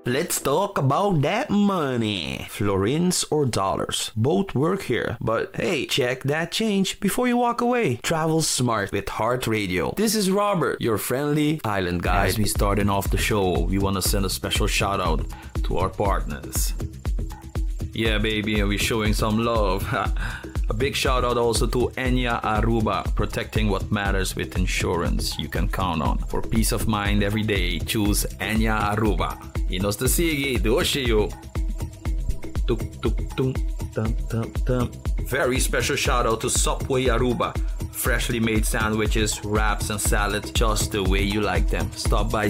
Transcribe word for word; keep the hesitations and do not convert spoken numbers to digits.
Let's talk about that money. Florins or dollars, both work here. But hey, check that change before you walk away. Travel smart with Heart Radio. This is Robert, your friendly island guide. As we starting off the show, we want to send a special shout out to our partners. Yeah, baby, we're showing some love. A big shout out also to Enya Aruba, protecting what matters with insurance you can count on. For peace of mind every day, choose Enya Aruba. Inos the Sigi, Doshiyo. Tuk tuk tuk tum tum tum. Very special shout out to Subway Aruba. Freshly made sandwiches, wraps, and salads just the way you like them. Stop by